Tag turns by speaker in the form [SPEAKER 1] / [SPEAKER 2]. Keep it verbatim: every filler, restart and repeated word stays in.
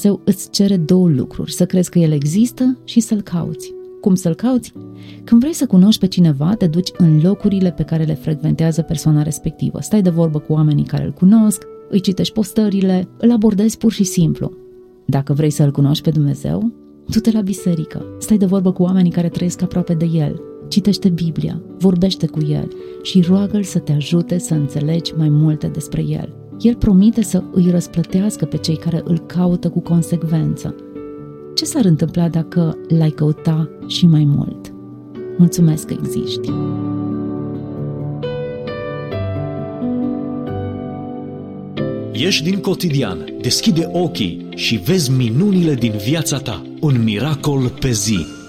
[SPEAKER 1] Dumnezeu îți cere două lucruri, să crezi că El există și să-L cauți. Cum să-L cauți? Când vrei să cunoști pe cineva, te duci în locurile pe care le frecventează persoana respectivă. Stai de vorbă cu oamenii care îl cunosc, îi citești postările, îl abordezi pur și simplu. Dacă vrei să-L cunoști pe Dumnezeu, du-te la biserică, stai de vorbă cu oamenii care trăiesc aproape de El, citește Biblia, vorbește cu El și roagă-L să te ajute să înțelegi mai multe despre El. El promite să îi răsplătească pe cei care îl caută cu consecvență. Ce s-ar întâmpla dacă l-ai căuta și mai mult? Mulțumesc că existi!
[SPEAKER 2] Ieși din cotidian, deschide ochii și vezi minunile din viața ta. Un miracol pe zi.